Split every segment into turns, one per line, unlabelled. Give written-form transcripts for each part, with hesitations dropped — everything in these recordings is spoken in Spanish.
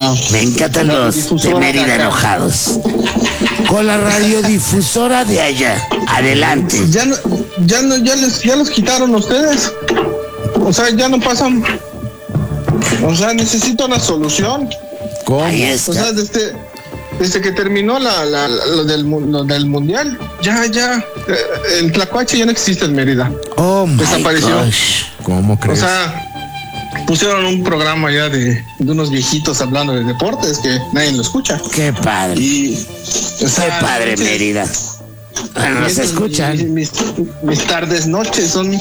Me encantan los de Mérida enojados. Con la radiodifusora de allá. Adelante.
Ya los quitaron ustedes. O sea, ya no pasan. O sea, necesito una solución.
¿Cómo?
Ahí está.
O sea, desde que terminó lo del mundial, ya, el Tlacuache ya no existe en Mérida.
Oh, my
Desapareció.
gosh.
¿Cómo
O
crees?
sea, pusieron un programa ya de unos viejitos hablando de deportes que nadie lo escucha.
Qué padre.
Y, o
Qué
sea,
padre,
entonces,
Mérida. Bueno, nos escuchan.
Mis tardes, noches son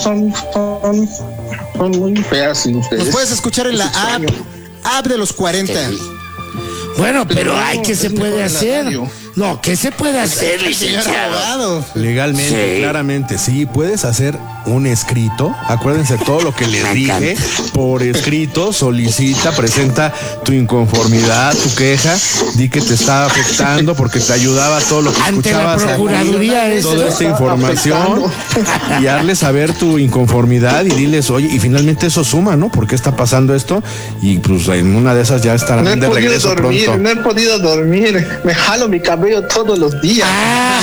muy feas sin ustedes.
Nos puedes escuchar en la app de los 40.
Bueno, pero
no,
¿qué se
es
puede
mejor en la
hacer?
radio.
No, ¿qué se puede hacer,
Señor
licenciado?
abogado.
Legalmente,
Sí.
claramente, sí, puedes hacer un escrito. Acuérdense todo lo que les
Me
dije.
encanta.
Por escrito, solicita, presenta tu inconformidad, tu queja, di que te está afectando porque te ayudaba todo lo que
Ante la
escuchabas.
Procuraduría esto.
Toda esta información y darle saber tu inconformidad y diles, oye, y finalmente eso suma, ¿no? ¿Por qué está pasando esto? Y pues en una de esas ya estarán
No he
de
podido
regreso
dormir,
pronto.
no he podido dormir. Me jalo mi cabello todos los días.
Ah.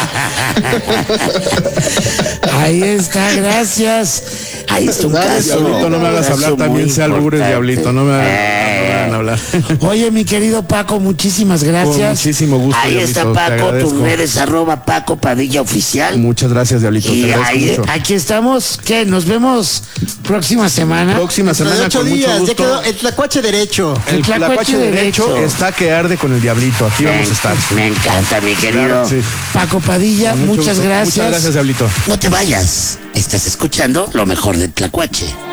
Ahí está, gracias. Ahí está un caso.
Diablito, no me hagas
un
hablar,
caso
también
muy
sé albures,
importante.
Diablito, no me hagan hablar.
Oye, mi querido Paco, muchísimas gracias.
Con muchísimo gusto,
Ahí
Diablito,
está
te
Paco,
agradezco.
tus redes @Paco Padilla Oficial.
Muchas gracias, Diablito,
Y
te agradezco mucho.
aquí estamos. ¿Qué? Nos vemos próxima semana.
Próxima
Dentro de
semana
8
con mucho
días, ya
gusto.
quedó el Tlacuache derecho.
El
Tlacuache
Tlacuache derecho
derecho.
está que arde con el Diablito. Aquí vamos a estar.
Me encanta, mi querido
Claro, sí.
Paco Padilla.
Con mucho
Muchas
gusto.
gracias.
Muchas gracias, Diablito.
No te vayas. Estás escuchando lo mejor de Tlacuache.